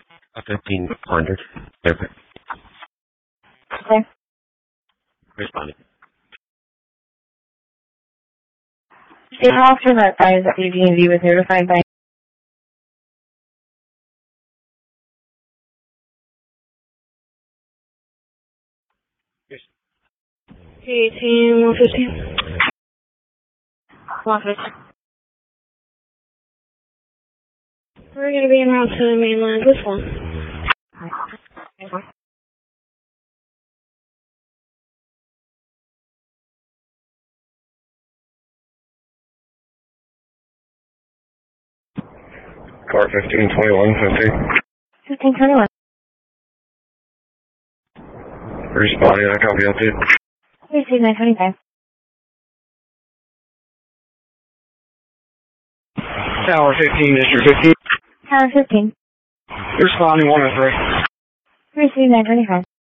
1500. Perfect. Okay. Responding. The officer that advised that BB&V was notified by Yes. 18, 115. 115. We're going to be en route to the mainland. This one. Car 1521, 1521. Responding, I copy out too. 925. Tower 15, District 15. Tower 15. Responding 103. 925.